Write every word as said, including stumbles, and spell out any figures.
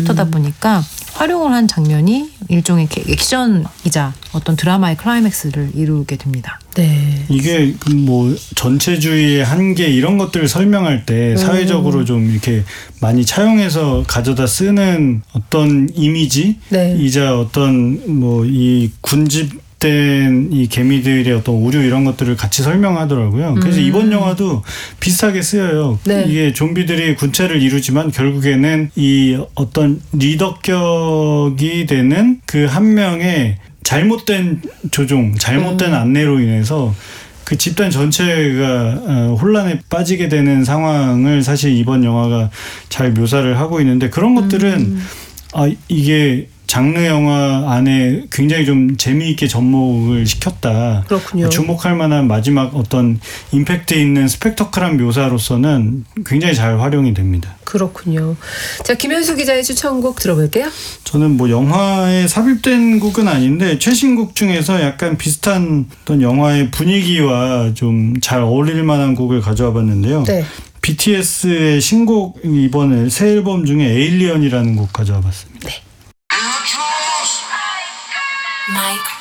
캐릭터다 보니까 활용을 한 장면이 일종의 액션이자 어떤 드라마의 클라이맥스를 이루게 됩니다. 네. 이게 뭐 전체주의의 한계 이런 것들을 설명할 때 사회적으로 음. 좀 이렇게 많이 차용해서 가져다 쓰는 어떤 이미지 네. 이자 어떤 뭐 이 군집 이 개미들의 어떤 오류 이런 것들을 같이 설명하더라고요. 그래서 음. 이번 영화도 비슷하게 쓰여요. 네. 이게 좀비들이 군체를 이루지만 결국에는 이 어떤 리더격이 되는 그 한 명의 잘못된 조종, 잘못된 음. 안내로 인해서 그 집단 전체가 혼란에 빠지게 되는 상황을 사실 이번 영화가 잘 묘사를 하고 있는데 그런 것들은 음. 아 이게 장르 영화 안에 굉장히 좀 재미있게 접목을 시켰다. 그렇군요. 주목할 만한 마지막 어떤 임팩트 있는 스펙터클한 묘사로서는 굉장히 잘 활용이 됩니다. 그렇군요. 자, 김현수 기자의 추천곡 들어볼게요. 저는 뭐 영화에 삽입된 곡은 아닌데 최신곡 중에서 약간 비슷한 어떤 영화의 분위기와 좀 잘 어울릴 만한 곡을 가져와 봤는데요. 네. 비티에스의 신곡 이번에 새 앨범 중에 에일리언이라는 곡 가져와 봤습니다. 네. Mike